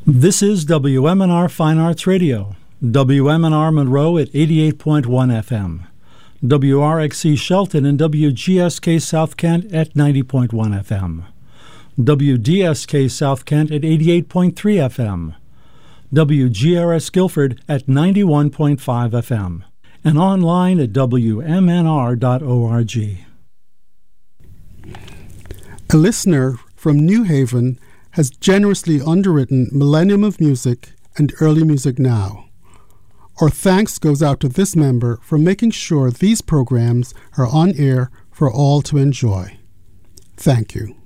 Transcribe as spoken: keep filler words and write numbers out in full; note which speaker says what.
Speaker 1: This is W M N R Fine Arts Radio, W M N R Monroe at eighty-eight point one F M, W R X C Shelton and W G S K South Kent at ninety point one F M, W D S K South Kent at eighty-eight point three F M, W G R S Guilford at ninety-one point five F M, and online at W M N R dot org.
Speaker 2: A listener from New Haven has generously underwritten Millennium of Music and Early Music Now. Our thanks goes out to this member for making sure these programs are on air for all to enjoy. Thank you.